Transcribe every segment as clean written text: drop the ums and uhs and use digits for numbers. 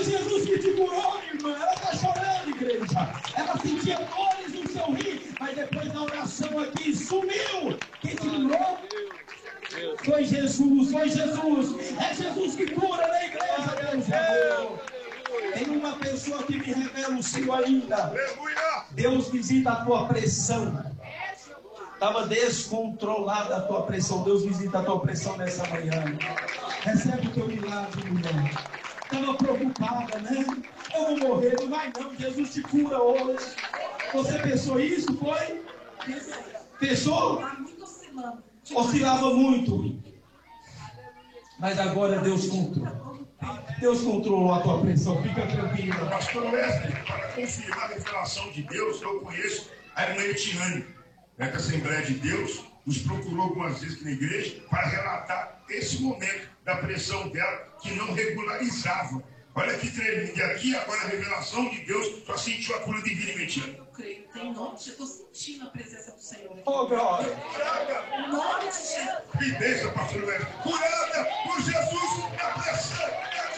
Jesus que te curou, irmã. Ela está chorando, igreja. Ela sentia dores no seu rim, mas depois da oração aqui sumiu. Quem te curou? Foi Jesus, foi Jesus. É Jesus que cura na igreja, Deus amor. Tem uma pessoa que me revela o Senhor ainda. Deus visita a tua pressão. Estava descontrolada a tua pressão. Deus visita a tua pressão nessa manhã. Recebe o teu milagre, mulher. Estava preocupada, né? Eu vou morrer, não vai não. Jesus te cura hoje. Você pensou isso? Foi? Pensou? Oscilava muito. Mas agora Deus controla. Deus controlou a tua pressão. Fica tranquila. Pastor Wesley, para confirmar a revelação de Deus, eu conheço a irmã Etiane, da Assembleia de Deus, nos procurou algumas vezes aqui na igreja para relatar esse momento da pressão dela, que não regularizava. Olha que tremendo. E aqui agora a revelação de Deus, só sentiu a cura divina em Etiane. Eu creio, tem nome, eu estou sentindo a presença do Senhor. Oh, glória. Em nome de Jesus. Que bênção, pastor Wesley. Curada por Jesus na pressão.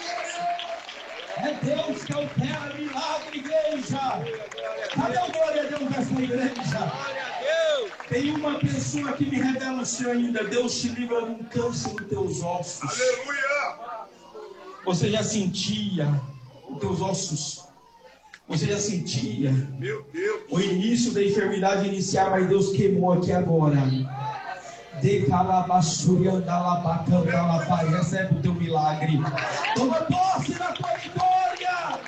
É Deus que opera milagre, igreja. Cadê o glória a Deus nessa igreja? Tem uma pessoa que me revela o Senhor ainda. Deus te livra de um câncer nos teus ossos. Aleluia! Você já sentia os teus ossos? Você já sentia Meu Deus. o início da enfermidade iniciar, mas Deus queimou aqui agora. Recebe o teu milagre. Toma posse da tua vitória.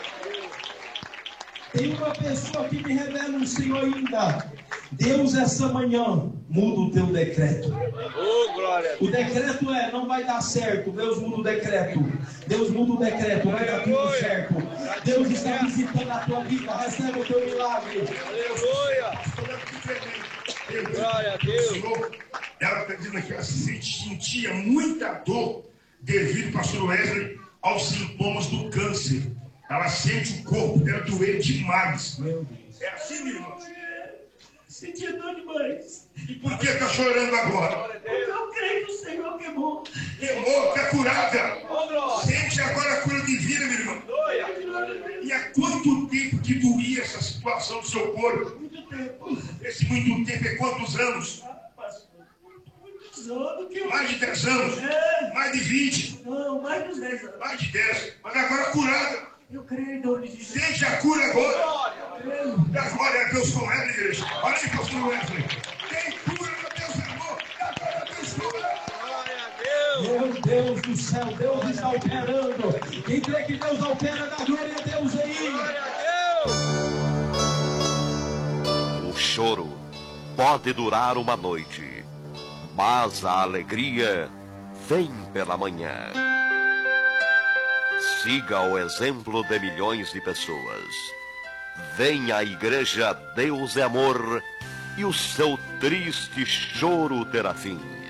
Tem uma pessoa que me revela o Senhor ainda. Deus essa manhã muda o teu decreto. Oh, glória. O decreto não vai dar certo. Deus muda o decreto. Deus muda o decreto, vai dar tudo certo. Deus está visitando a tua vida. Recebe o teu milagre. Aleluia. Glória a Deus. Ela está dizendo que ela sentia muita dor devido, pastor Wesley, aos sintomas do câncer. Ela sente o corpo dela doer demais. Meu Deus. É assim, meu irmão? Sentia dor demais. E por que está chorando agora? Porque eu creio que o Senhor queimou. Queimou, está curada. Oh, glória. Sente agora a cura divina, meu irmão. E há quanto tempo que doía essa situação do seu corpo? Muito tempo. Esse muito tempo é quantos anos? Muitos anos que eu... Mais de 10 anos? É. Mais de 20? Não, mais dos 10 anos. Mais de 10. Mas agora curada. Eu creio em nome de Jesus. Sente a cura agora. Creio. Da glória a Deus com ela, igreja. Olha aí, pastor Wesley. Tem cura, meu Deus, amor. Da glória a Deus com ela. Glória a Deus. Meu Deus do céu, Deus está operando. Quem crê que Deus opera, dá glória a Deus aí. Glória a Deus. O choro pode durar uma noite, mas a alegria vem pela manhã. Siga o exemplo de milhões de pessoas. Venha à igreja Deus é Amor e o seu triste choro terá fim.